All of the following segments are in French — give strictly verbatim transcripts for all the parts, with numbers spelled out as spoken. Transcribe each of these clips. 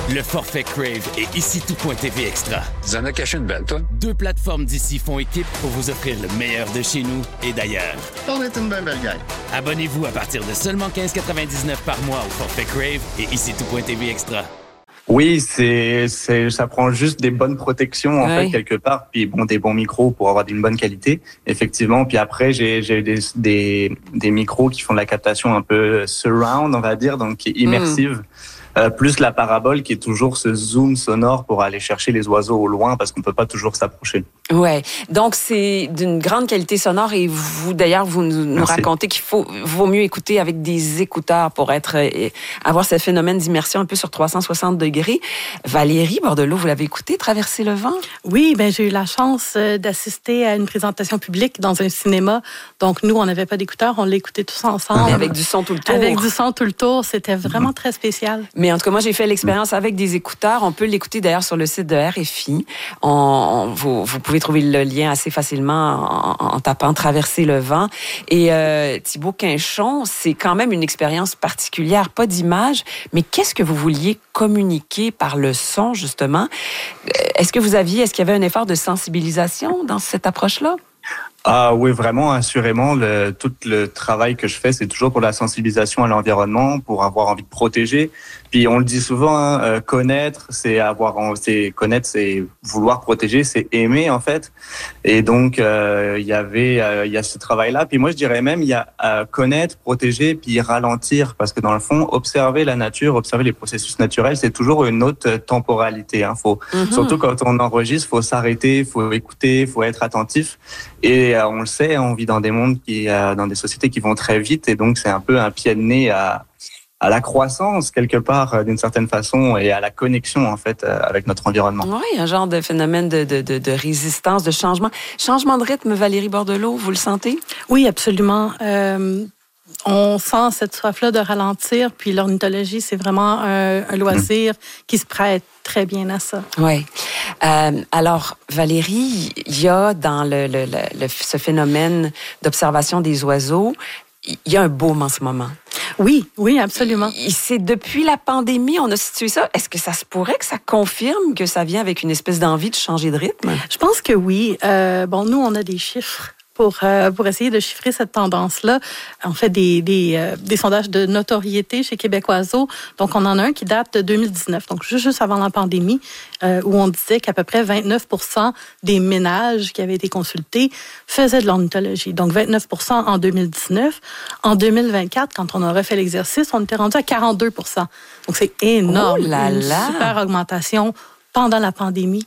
Le forfait Crave et ici tout.tv Extra. Tu en as caché une belle, toi? Deux plateformes d'ici font équipe pour vous offrir le meilleur de chez nous et d'ailleurs. On est une belle belle gang. Abonnez-vous à partir de seulement quinze quatre-vingt-dix-neuf par mois au forfait Crave et ici tout.tv Extra. Oui, c'est, c'est, ça prend juste des bonnes protections, en ouais. fait, quelque part. Puis bon, des bons micros pour avoir une bonne qualité, effectivement. Puis après, j'ai, j'ai des, des, des micros qui font de la captation un peu surround, on va dire, donc immersive. Mm. Euh, plus la parabole qui est toujours ce zoom sonore pour aller chercher les oiseaux au loin parce qu'on peut pas toujours s'approcher. Ouais. Donc c'est d'une grande qualité sonore et vous d'ailleurs vous nous, nous racontez qu'il faut vaut mieux écouter avec des écouteurs pour être euh, avoir ce phénomène d'immersion un peu sur trois cent soixante degrés. Valérie Bordelot, vous l'avez écouté Traverser le vent? Oui, ben j'ai eu la chance d'assister à une présentation publique dans un cinéma. Donc nous on n'avait pas d'écouteurs, on l'écoutait tous ensemble. Mais avec du son tout le tour. Avec du son tout le tour, c'était vraiment mmh. très spécial. Mais en tout cas, moi, j'ai fait l'expérience avec des écouteurs. On peut l'écouter d'ailleurs sur le site de R F I. On, on, vous, vous pouvez trouver le lien assez facilement en, en tapant « Traverser le vent ». Et euh, Thibaut Quinchon, c'est quand même une expérience particulière, pas d'image, mais qu'est-ce que vous vouliez communiquer par le son, justement? Est-ce que vous aviez, est-ce qu'il y avait un effort de sensibilisation dans cette approche-là? Ah oui, vraiment, assurément. Le, tout le travail que je fais, c'est toujours pour la sensibilisation à l'environnement, pour avoir envie de protéger. Puis on le dit souvent, hein, euh, connaître, c'est avoir, c'est connaître, c'est vouloir protéger, c'est aimer en fait. Et donc euh, il y avait, euh, il y a ce travail-là. Puis moi je dirais même, il y a euh, connaître, protéger, puis ralentir, parce que dans le fond, observer la nature, observer les processus naturels, c'est toujours une autre temporalité. Hein. Faut mm-hmm. surtout quand on enregistre, faut s'arrêter, faut écouter, faut être attentif. Et euh, on le sait, on vit dans des mondes qui, euh, dans des sociétés qui vont très vite, et donc c'est un peu un pied de nez à à la croissance, quelque part, d'une certaine façon, et à la connexion, en fait, avec notre environnement. Oui, un genre de phénomène de, de, de, de résistance, de changement. Changement de rythme, Valérie Bordelot, vous le sentez? Oui, absolument. Euh, on sent cette soif-là de ralentir, puis l'ornithologie, c'est vraiment un, un loisir mmh. qui se prête très bien à ça. Oui. Euh, alors, Valérie, il y a dans le, le, le, le, ce phénomène d'observation des oiseaux, il y a un boom en ce moment. Oui, oui, absolument. C'est depuis la pandémie, on a situé ça. Est-ce que ça se pourrait que ça confirme que ça vient avec une espèce d'envie de changer de rythme? Je pense que oui. Euh, bon, nous, on a des chiffres pour euh, pour essayer de chiffrer cette tendance-là. On fait des des, euh, des sondages de notoriété chez Québec Oiseaux. Donc, on en a un qui date de deux mille dix-neuf, donc juste, juste avant la pandémie, euh, où on disait qu'à peu près vingt-neuf pour cent des ménages qui avaient été consultés faisaient de l'ornithologie. Donc, vingt-neuf pour cent en deux mille dix-neuf. En deux mille vingt-quatre, quand on a refait l'exercice, on était rendu à quarante-deux pour cent. Donc, c'est énorme. Oh là là! Une super augmentation pendant la pandémie.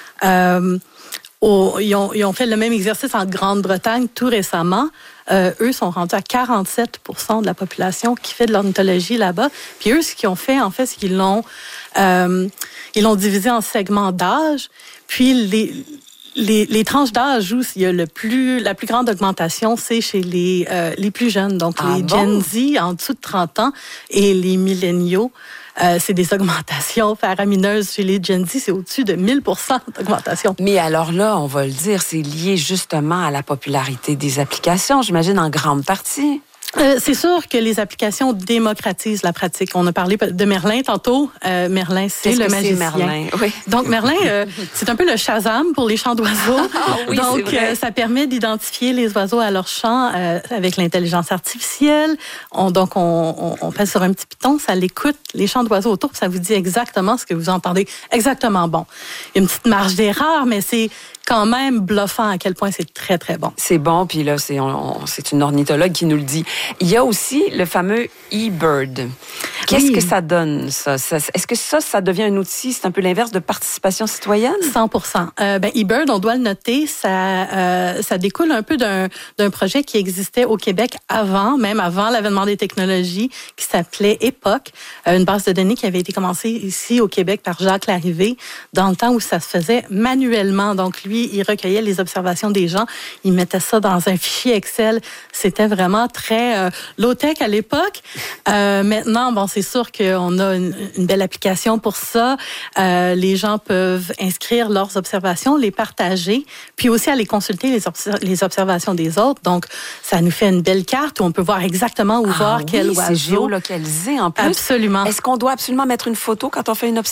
Euh, Au, ils, ont, ils ont fait le même exercice en Grande-Bretagne tout récemment. Euh, eux sont rendus à quarante-sept pour cent de la population qui fait de l'ornithologie là-bas. Puis eux, ce qu'ils ont fait, en fait, c'est qu'ils l'ont, euh, ils l'ont divisé en segments d'âge. Puis les, les, les tranches d'âge où il y a le plus, la plus grande augmentation, c'est chez les, euh, les plus jeunes. Donc ah les bon? Gen Z en dessous de trente ans et les milléniaux. Euh, c'est des augmentations faramineuses chez les Gen Z, c'est au-dessus de mille pour cent d'augmentation. Mais alors là, on va le dire, c'est lié justement à la popularité des applications, j'imagine en grande partie. Euh, c'est sûr que les applications démocratisent la pratique. On a parlé de Merlin tantôt. Euh, Merlin, c'est Qu'est-ce le que magicien. C'est Merlin? Oui. Donc, Merlin, euh, c'est un peu le Shazam pour les chants d'oiseaux. Ah, oui, Donc, c'est vrai. euh, ça permet d'identifier les oiseaux à leur chant euh, avec l'intelligence artificielle. On, donc, on, on, on pèse sur un petit piton, ça l'écoute, les chants d'oiseaux autour, puis ça vous dit exactement ce que vous entendez. Exactement bon. Il y a une petite marge d'erreur, mais c'est quand même bluffant à quel point c'est très, très bon. C'est bon, puis là, c'est, on, on, c'est une ornithologue qui nous le dit. Il y a aussi le fameux eBird. Qu'est-ce oui. que ça donne, ça? ça? Est-ce que ça, ça devient un outil, c'est un peu l'inverse de participation citoyenne? cent pour cent. Euh, ben, eBird, on doit le noter, ça, euh, ça découle un peu d'un, d'un projet qui existait au Québec avant, même avant l'avènement des technologies, qui s'appelait Époque, euh, une base de données qui avait été commencée ici au Québec par Jacques Larrivé, dans le temps où ça se faisait manuellement. Donc, lui, il recueillait les observations des gens, il mettait ça dans un fichier Excel. C'était vraiment très euh, low-tech à l'époque. Euh, maintenant, bon, c'est sûr qu'on a une, une belle application pour ça. Euh, les gens peuvent inscrire leurs observations, les partager, puis aussi aller consulter les, obs- les observations des autres. Donc, ça nous fait une belle carte où on peut voir exactement où ah, voir oui, quel oiseau. C'est géolocalisé en plus. Absolument. Est-ce qu'on doit absolument mettre une photo quand on fait une observation?